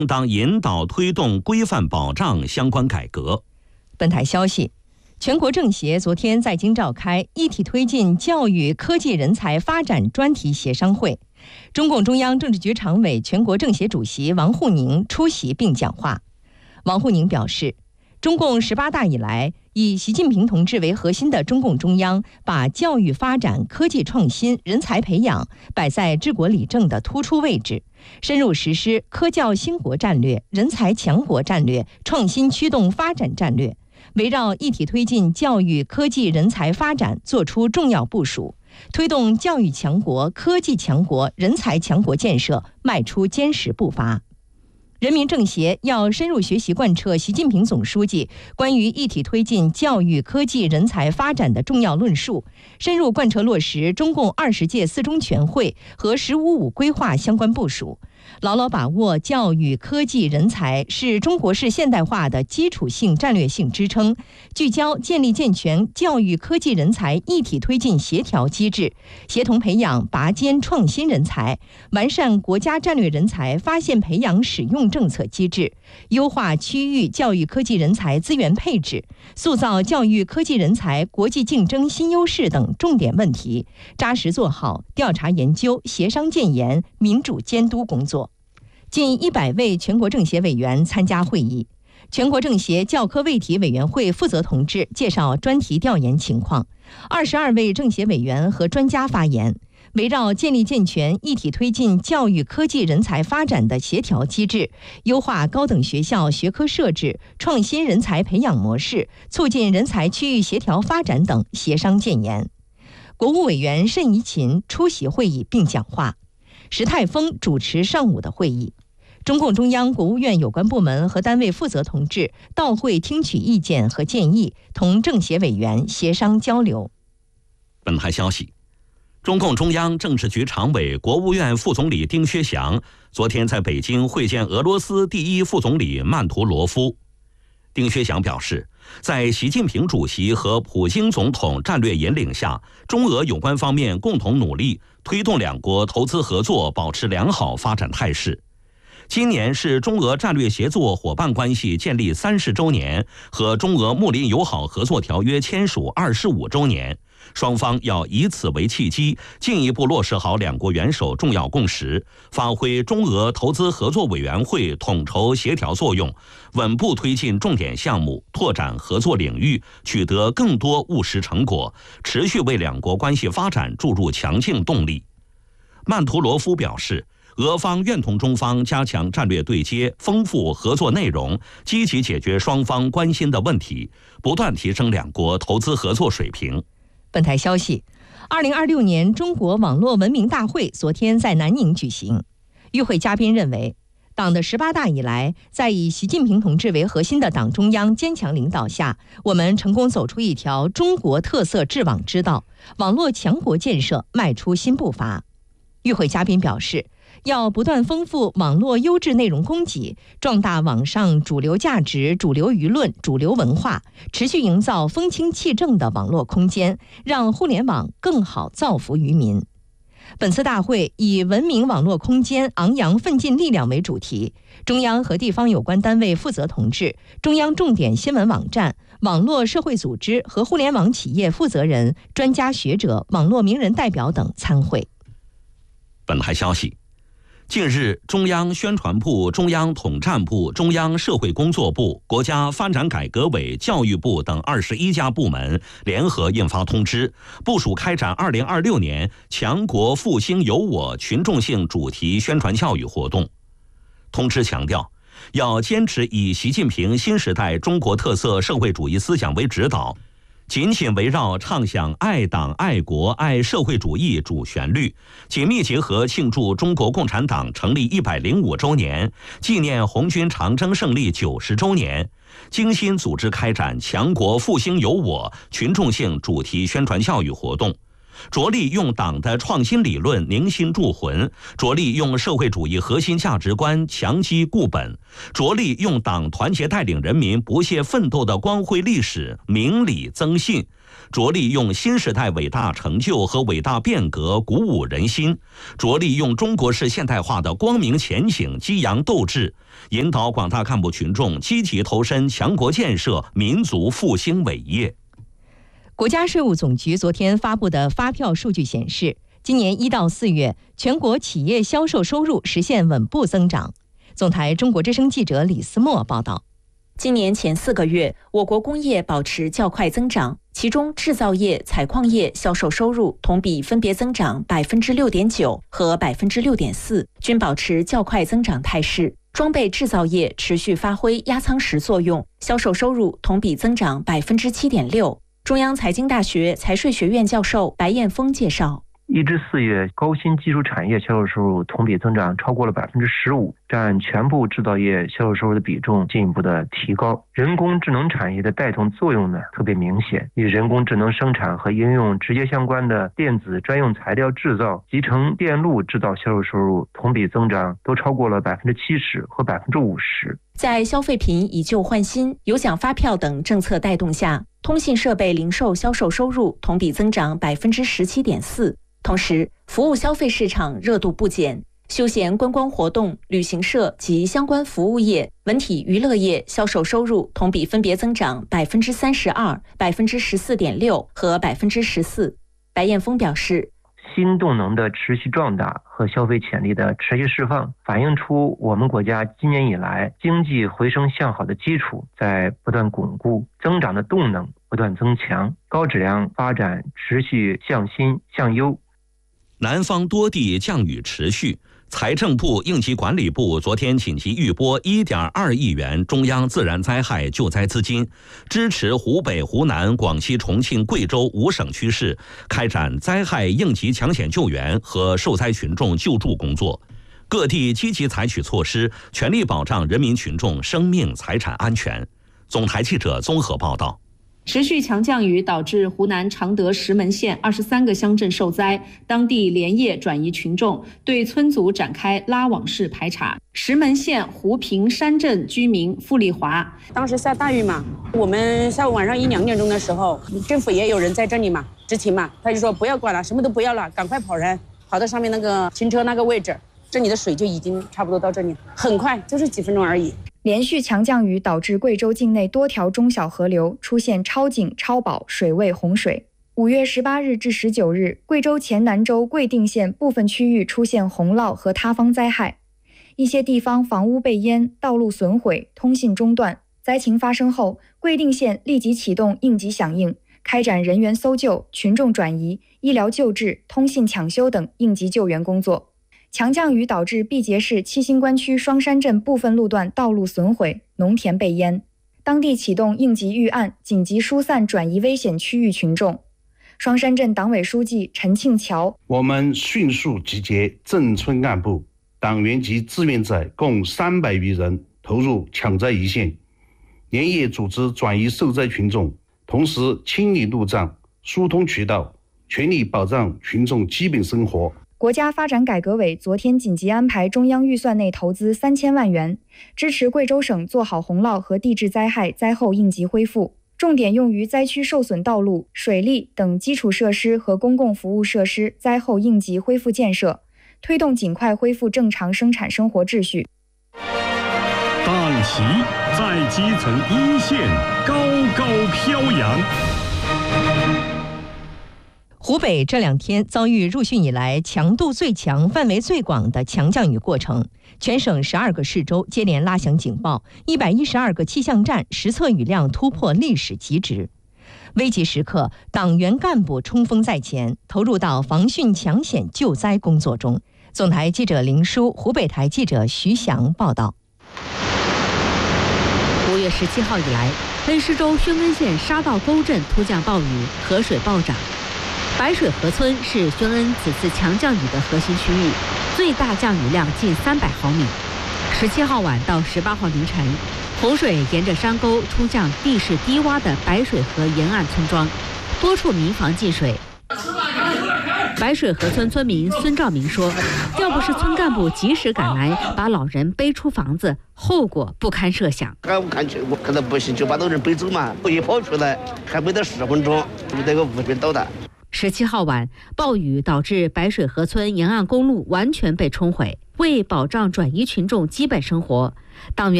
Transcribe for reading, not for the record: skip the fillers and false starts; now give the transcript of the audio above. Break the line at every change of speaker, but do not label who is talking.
当引导推动规范保障相关改革。
本台消息，全国政协昨天在京召开一体推进教育科技人才发展专题协商会，中共中央政治局常委、全国政协主席王沪宁出席并讲话。王沪宁表示，中共18大以来，以习近平同志为核心的中共中央把教育发展、科技创新、人才培养摆在治国理政的突出位置，深入实施科教兴国战略、人才强国战略、创新驱动发展战略，围绕一体推进教育科技人才发展作出重要部署，推动教育强国、科技强国、人才强国建设迈出坚实步伐。人民政协要深入学习贯彻习近平总书记关于一体推进教育科技人才发展的重要论述，深入贯彻落实中共20届四中全会和“十五五”规划相关部署，牢牢把握教育科技人才是中国式现代化的基础性战略性支撑，聚焦建立健全教育科技人才一体推进协调机制，协同培养拔尖创新人才，完善国家战略人才发现培养使用政策机制，优化区域教育科技人才资源配置，塑造教育科技人才国际竞争新优势等重点问题，扎实做好调查研究、协商建言、民主监督工作。近100位全国政协委员参加会议，全国政协教科卫体委员会负责同志介绍专题调研情况，22位政协委员和专家发言，围绕建立健全一体推进教育科技人才发展的协调机制，优化高等学校学科设置，创新人才培养模式，促进人才区域协调发展等协商建言。国务委员谌贻琴出席会议并讲话，石泰峰主持上午的会议。中共中央、国务院有关部门和单位负责同志到会听取意见和建议，同政协委员协商交流。
本台消息，中共中央政治局常委、国务院副总理丁薛祥昨天在北京会见俄罗斯第一副总理曼图罗夫。丁薛祥表示，在习近平主席和普京总统战略引领下，中俄有关方面共同努力，推动两国投资合作保持良好发展态势。今年是中俄战略协作伙伴关系建立30周年和中俄睦邻友好合作条约签署25周年，双方要以此为契机，进一步落实好两国元首重要共识，发挥中俄投资合作委员会统筹协调作用，稳步推进重点项目，拓展合作领域，取得更多务实成果，持续为两国关系发展注入强劲动力。曼图罗夫表示，俄方愿同中方加强战略对接，丰富合作内容，积极解决双方关心的问题，不断提升两国投资合作水平。
本台消息，2026年中国网络文明大会昨天在南宁举行。与会嘉宾认为，党的18大以来，在以习近平同志为核心的党中央坚强领导下，我们成功走出一条中国特色治网之道，网络强国建设迈出新步伐。与会嘉宾表示，要不断丰富网络优质内容供给，壮大网上主流价值、主流舆论、主流文化，持续营造风清气正的网络空间，让互联网更好造福于民。本次大会以文明网络空间昂扬奋进力量为主题，中央和地方有关单位负责同志、中央重点新闻网站、网络社会组织和互联网企业负责人、专家学者、网络名人代表等参会。
本台消息，近日，中央宣传部、中央统战部、中央社会工作部、国家发展改革委、教育部等21家部门联合印发通知，部署开展2026年强国复兴有我群众性主题宣传教育活动。通知强调，要坚持以习近平新时代中国特色社会主义思想为指导，紧紧围绕唱响爱党、爱国、爱社会主义主旋律，紧密结合庆祝中国共产党成立105周年，纪念红军长征胜利90周年，精心组织开展强国复兴有我群众性主题宣传教育活动，着力用党的创新理论凝心铸魂，着力用社会主义核心价值观强基固本，着力用党团结带领人民不懈奋斗的光辉历史明理增信， 着力用新时代伟大成就和伟大变革鼓舞人心，着力用中国式现代化的光明前景激扬斗志，引导广大干部群众积极投身强国建设、民族复兴伟业。
国家税务总局昨天发布的发票数据显示，今年1到4月，全国企业销售收入实现稳步增长。总台中国之声记者李思墨报道。
今年前4个月，我国工业保持较快增长，其中制造业、采矿业销售收入同比分别增长6.9%和6.4%，均保持较快增长态势。装备制造业持续发挥压舱石作用，销售收入同比增长7.6%。中央财经大学财税学院教授白彦峰介绍。
1至4月，高新技术产业销售收入同比增长超过了15%，占全部制造业销售收入的比重进一步的提高。人工智能产业的带动作用呢特别明显，与人工智能生产和应用直接相关的电子专用材料制造、集成电路制造销售收入同比增长都超过了70%和50%。
在消费品以旧换新、有奖发票等政策带动下，通信设备零售销售收入同比增长17.4%。同时，服务消费市场热度不减，休闲观光活动、旅行社及相关服务业、文体娱乐业销售收入同比分别增长32%、14.6%和14%。白彦峰表示，
新动能的持续壮大和消费潜力的持续释放，反映出我们国家今年以来经济回升向好的基础在不断巩固，增长的动能不断增强，高质量发展持续向新向优。
南方多地降雨持续，财政部、应急管理部昨天紧急预拨1.2亿元中央自然灾害救灾资金，支持湖北、湖南、广西、重庆、贵州5省区市开展灾害应急抢险救援和受灾群众救助工作。各地积极采取措施，全力保障人民群众生命财产安全。总台记者综合报道。
持续强降雨导致湖南常德石门县23个乡镇受灾，当地连夜转移群众，对村组展开拉网式排查。石门县湖平山镇居民付丽华，
当时下大雨嘛，我们下午晚上1、2点钟的时候，政府也有人在这里嘛，执勤嘛，他就说不要管了，什么都不要了，赶快跑人，跑到上面那个停车那个位置，这里的水就已经差不多到这里，很快，就是几分钟而已。
连续强降雨导致贵州境内多条中小河流出现超警、超保、水位洪水。5月18日至19日，贵州黔南州贵定县部分区域出现洪涝和塌方灾害，一些地方房屋被淹，道路损毁，通信中断。灾情发生后，贵定县立即启动应急响应，开展人员搜救、群众转移、医疗救治、通信抢修等应急救援工作。强降雨导致毕节市七星关区双山镇部分路段道路损毁，农田被淹，当地启动应急预案，紧急疏散转移危险区域群众。双山镇党委书记陈庆桥：
我们迅速集结镇村干部、党员及志愿者共300余人投入抢灾一线，连夜组织转移受灾群众，同时清理路障、疏通渠道，全力保障群众基本生活。
国家发展改革委昨天紧急安排中央预算内投资3000万元，支持贵州省做好洪涝和地质灾害灾后应急恢复，重点用于灾区受损道路、水利等基础设施和公共服务设施灾后应急恢复建设，推动尽快恢复正常生产生活秩序。
党旗在基层一线高高飘扬。
湖北这2天遭遇入汛以来强度最强、范围最广的强降雨过程，全省12个市州接连拉响警报，112个气象站实测雨量突破历史极值。危急时刻，党员干部冲锋在前，投入到防汛抢险救灾工作中。总台记者林舒，湖北台记者徐翔报道。
5月17号以来，恩施州宣恩县沙道沟镇突降暴雨，河水暴涨。白水河村是宣恩此次强降雨的核心区域，最大降雨量近300毫米。17号晚到18号凌晨，洪水沿着山沟冲向地势低洼的白水河沿岸村庄，多处民房进水。 白水河村村民孙兆明说，要不是村干部及时赶来，把老人背出房子，后果不堪设想。
看不看去，我可能不行，就把老人背走嘛。我一跑出来，还没得10分钟，就那个物品导弹。
17号晚，暴雨导致白水河村沿岸公路完全被冲毁。为保障转移群众基本生活，党员